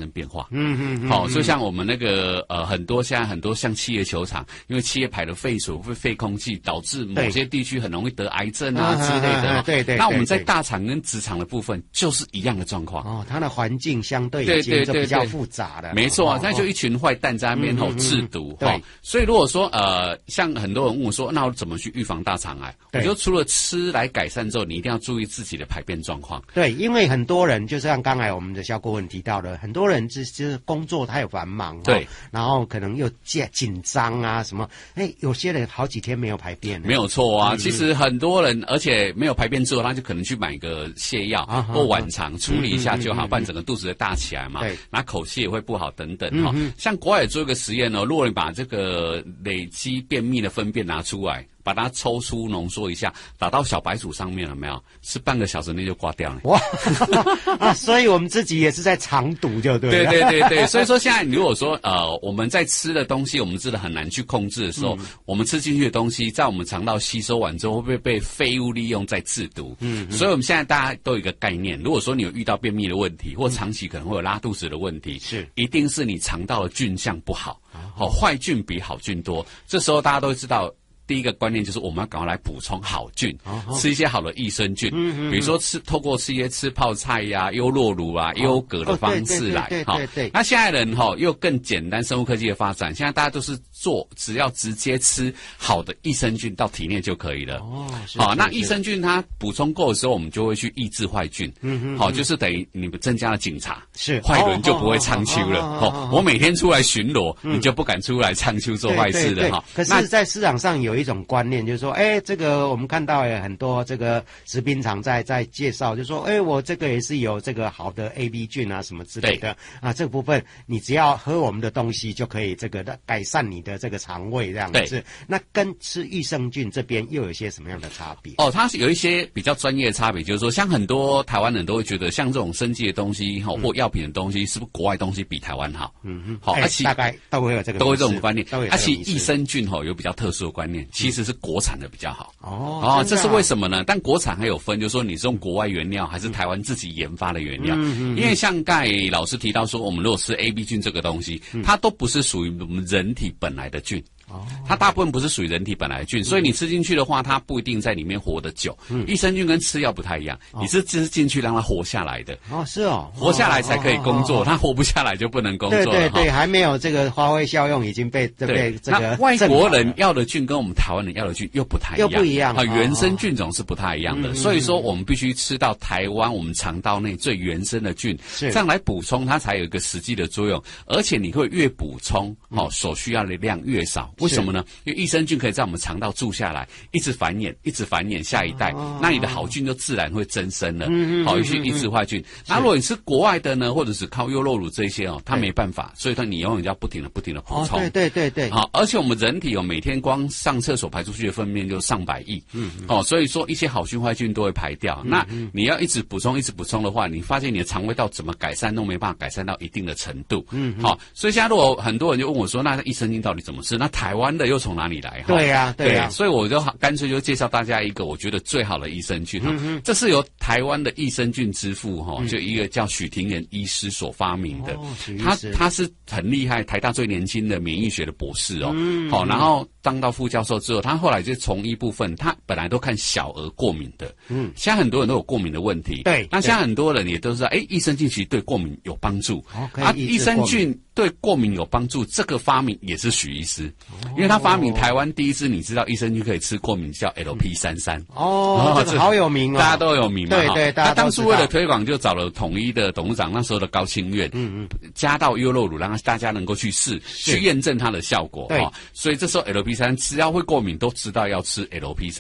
生变化。好，就像我们那个现在很多像企业球场，因为企业排的废水会废空气，导致某些地区很容易得癌症啊之类的。 对。 那我们在大厂跟职场的部分就是一样的状况。 哦，它的环境相对已经就比较复杂了。 没错，那就一群坏蛋在那边制毒。对，所以如果说像很多人问我说，那我怎么去预防大肠癌？我觉得除了吃来改善之后，你一定要注意自己的排便状况。 对，因为很多人就像刚才我们的肖顾问提到的，很多人就是工作他有繁忙，对，然后可能又紧张啊什么，有些人好几天没有排便。 没有错啊，其实很多人而且没有排便之后，他就可能去买个泻药或晚肠处理一下就好，不然整个肚子会大起来嘛，那口气也会不好等等哈。像国外也做一个实验哦，如果你把这个累积便秘的粪便拿出来，把它抽出浓缩一下，打到小白鼠上面了没有？吃半个小时内就挂掉了。 哇所以我们自己也是在肠毒就对了。 对，所以说现在如果说我们在吃的东西，我们真的很难去控制的时候，我们吃进去的东西在我们肠道吸收完之后，会不会被废物利用再制毒？所以我们现在大家都有一个概念，如果说你有遇到便秘的问题，或长期可能会有拉肚子的问题，是一定是你肠道的菌相不好，坏菌比好菌多。这时候大家都知道。第一个观念就是我们要赶快来补充好菌，吃一些好的益生菌，比如说透过吃一些吃泡菜呀、优酪乳啊、优格的方式来。那现在人又更简单，生物科技的发展，现在大家都是只要直接吃好的益生菌到体内就可以了。那益生菌它补充够的时候，我们就会去抑制坏菌。就是等于你们增加了警察，是坏人就不会唱秋了。我每天出来巡逻，你就不敢出来唱秋做坏事了。 可是，在市场上有一种观念，就是说，这个我们看到很多这个食品厂在介绍，就说，我这个也是有这个好的 AB 菌啊什么之类的啊，这个部分你只要喝我们的东西就可以这个改善你的这个肠胃这样子。那跟吃益生菌这边又有一些什么样的差别？ 它是有一些比较专业的差别，就是说，像很多台湾人都会觉得，像这种生技的东西或药品的东西，是不是国外东西比台湾好？ 大概都会有这个这种观念。其实益生菌有比较特殊的观念，其实是国产的比较好。这是为什么呢？但国产还有分，就是说你是用国外原料还是台湾自己研发的原料。因为像刚才老师提到说，我们如果吃 AB 菌这个东西，它都不是属于我们人体本来的菌。它大部分不是属于人体本来的菌，所以你吃进去的话，它不一定在里面活得久。益生菌跟吃药不太一样，你是吃进去让它活下来的。活下来才可以工作，它活不下来就不能工作了。 对，还没有这个发挥效用，已经被这个。 那外国人要的菌跟我们台湾人要的菌又不太一样，原生菌种是不太一样的。所以说，我们必须吃到台湾我们肠道内最原生的菌，这样来补充它才有一个实际的作用。而且你会越补充，所需要的量越少。为什么呢？因为益生菌可以在我们肠道住下来，一直繁衍下一代，那你的好菌就自然会增生了，去抑制坏菌。那如果你是国外的呢，或者是靠优酪乳这些它没办法，所以你永远要不停的补充。 对。 而且我们人体每天光上厕所排出去的粪便就上百亿，所以说一些好菌坏菌都会排掉。那你要一直补充的话，你发现你的肠胃道怎么改善都没办法改善到一定的程度。所以现在如果很多人就问我说，那益生菌到底怎么吃？那台湾的又从哪里来？ 对呀， 所以我就干脆就介绍大家一个我觉得最好的益生菌。这是由台湾的益生菌之父就一个叫许廷元医师所发明的。他是很厉害，台大最年轻的免疫学的博士然后当到副教授之后，他后来就从医部分，他本来都看小儿过敏的。现在很多人都有过敏的问题。对，那现在很多人也都知道，益生菌其实对过敏有帮助。益生菌对过敏有帮助，这个发明也是许医师，因为他发明台湾第一支你知道益生菌可以吃过敏叫 LP33。 这个好有名大家都有名嘛。 对， 他当初为了推广，就找了统一的董事长，那时候的高清院，加到优酪乳，让大家能够去试，去验证它的效果。所以这时候 LP33只要会过敏都知道要吃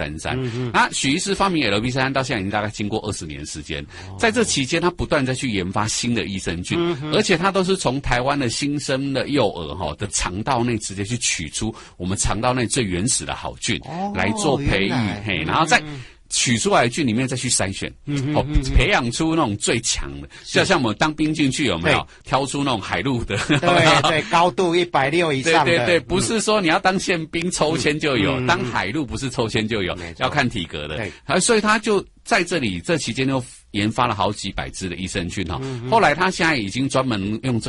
LP33。那许医师发明 LP33到现在已经大概经过20年时间，在这期间他不断再去研发新的益生菌，而且他都是从台湾的新生的幼儿的肠道内直接去取出我们肠道内最原始的好菌来做培育，然后再取出来的菌里面再去筛选，培养出那种最强的，就像我们当兵进去有没有挑出那种海陆的， 对，高度160以上的， 对，不是说你要当宪兵抽签就有，当海陆不是抽签就有，要看体格的，所以他就在这期间就研发了好几百支的益生菌后来他现在已经专门用